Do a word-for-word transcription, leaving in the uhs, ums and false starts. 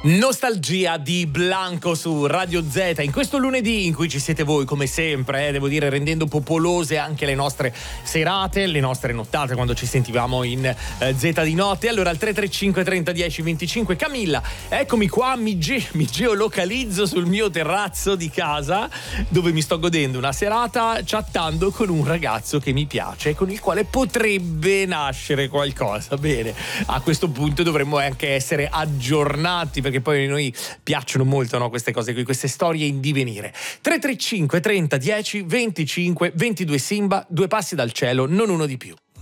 Nostalgia di Blanco su Radio Z in questo lunedì in cui ci siete voi come sempre, eh, devo dire, rendendo popolose anche le nostre serate, le nostre nottate quando ci sentivamo in eh, Z di notte. Allora al tre tre cinque trenta dieci venticinque. Camilla, eccomi qua, mi, ge- mi geolocalizzo sul mio terrazzo di casa dove mi sto godendo una serata chattando con un ragazzo che mi piace, con il quale potrebbe nascere qualcosa. Bene, a questo punto dovremmo anche essere aggiornati, perché poi a noi piacciono molto, no, queste cose qui, queste storie in divenire. tre tre cinque trenta dieci venticinque ventidue. Simba, due passi dal cielo, non uno di più.